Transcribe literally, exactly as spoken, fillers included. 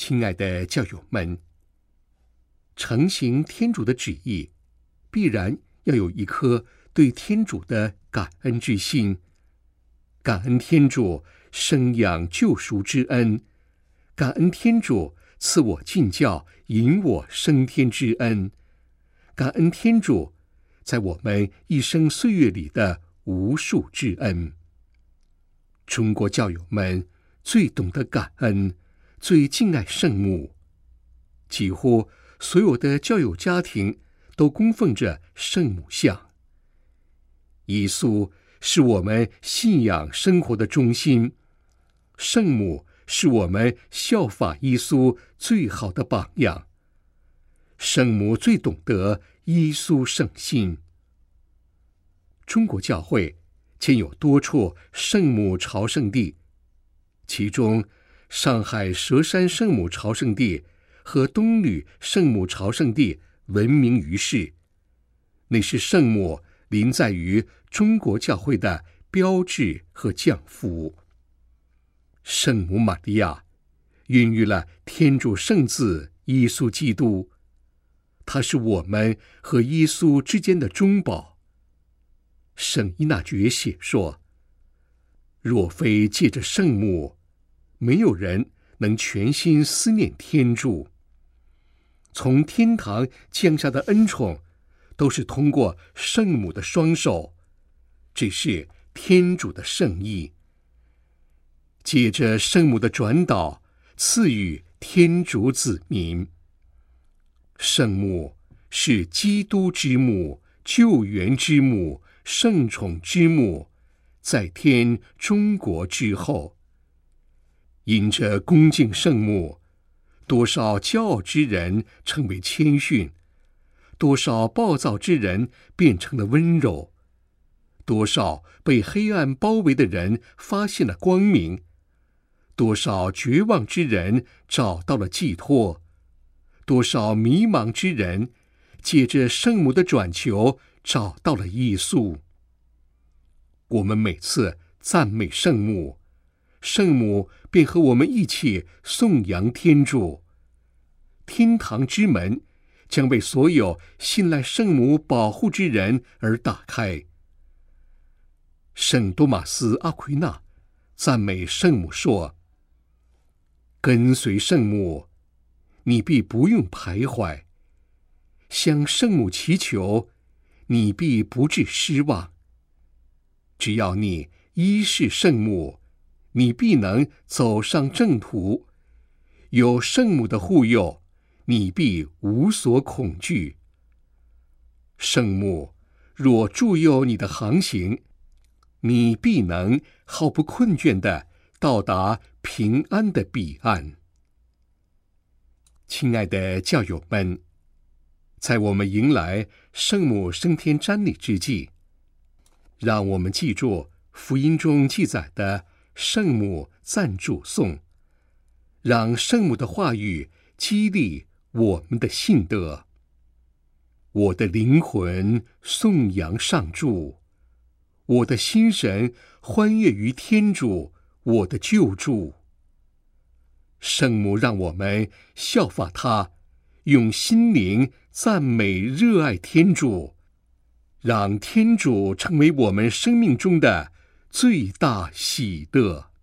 亲爱的教友们，承行天主的旨意，必然要有一颗对天主的感恩之心，感恩天主生养救赎之恩，感恩天主赐我进教引我升天之恩，感恩天主在我们一生岁月里的无数之恩。中国教友们最懂得感恩，最敬爱圣母，几乎所有的教友家庭都供奉着圣母像。耶稣是我们信仰生活的中心，圣母是我们效法耶稣最好的榜样。圣母最懂得耶稣圣心。中国教会建有多处圣母朝圣地，其中上海佘山圣母朝圣地和东吕圣母朝圣地闻名于世，那是圣母临在于中国教会的标志和降福。圣母玛利亚孕育了天主圣子耶稣基督，他是我们和耶稣之间的中保。圣依纳爵写说，若非借着圣母，没有人能全心思念天主。从天堂降下的恩宠，都是通过圣母的双手，这是天主的圣意。借着圣母的转导，赐予天主子民。圣母是基督之母、救援之母、圣宠之母，在天中国之后。因着恭敬圣母，多少骄傲之人成为谦逊，多少暴躁之人变成了温柔，多少被黑暗包围的人发现了光明，多少绝望之人找到了寄托，多少迷茫之人借着圣母的转求找到了耶稣。我们每次赞美圣母，圣母便和我们一起颂扬天主。天堂之门将为所有信赖圣母保护之人而打开。圣多马斯·阿奎那赞美圣母说：跟随圣母，你必不用徘徊；向圣母祈求，你必不致失望。只要你依视圣母，你必能走上正途。有圣母的护佑，你必无所恐惧。圣母若助佑你的航行，你必能毫不困倦地到达平安的彼岸。亲爱的教友们，在我们迎来圣母升天瞻礼之际，让我们记住福音中记载的圣母赞主颂，让圣母的话语激励我们的信德。我的灵魂颂扬上主，我的心神欢悦于天主，我的救主。圣母让我们效法她，用心灵赞美热爱天主，让天主成为我们生命中的最大喜乐。